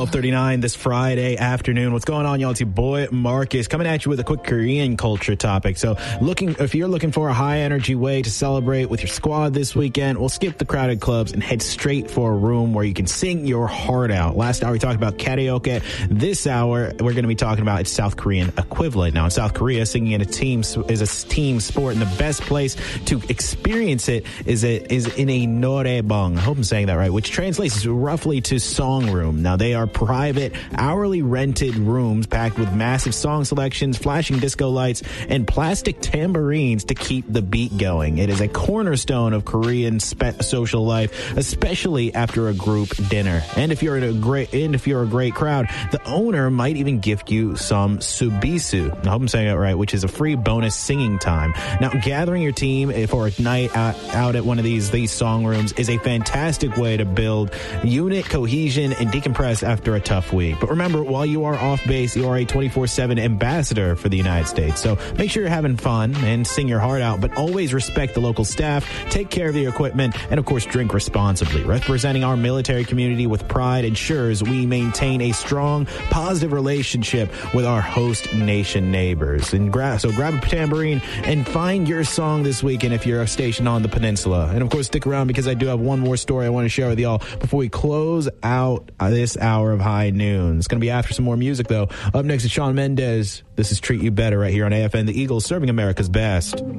12:39 this Friday afternoon. What's going on, y'all? It's your boy Marcus coming at you with a quick Korean culture topic. So if you're looking for a high energy way to celebrate with your squad this weekend, we'll skip the crowded clubs and head straight for a room where you can sing your heart out. Last hour we talked about karaoke. This hour we're going to be talking about its South Korean equivalent. Now in South Korea, singing in a team is a team sport, and the best place to experience it is in a noraebang. I hope I'm saying that right, which translates roughly to song room. Now they are private, hourly rented rooms packed with massive song selections, flashing disco lights, and plastic tambourines to keep the beat going. It is a cornerstone of Korean social life, especially after a group dinner. And if you're a great crowd, the owner might even gift you some subisu. I hope I'm saying that right, which is a free bonus singing time. Now, gathering your team for a night out at one of these song rooms is a fantastic way to build unit cohesion and decompress after a tough week. But remember, while you are off base, you are a 24/7 ambassador for the United States. So make sure you're having fun and sing your heart out, but always respect the local staff, take care of the equipment, and of course, drink responsibly. Representing our military community with pride ensures we maintain a strong, positive relationship with our host nation neighbors. And so grab a tambourine and find your song this weekend if you're stationed on the peninsula. And of course, stick around because I do have one more story I want to share with y'all before we close out this hour of High Noon. It's going to be after some more music, though. Up next is Shawn Mendes. This is Treat You Better right here on AFN, the Eagles, serving America's best.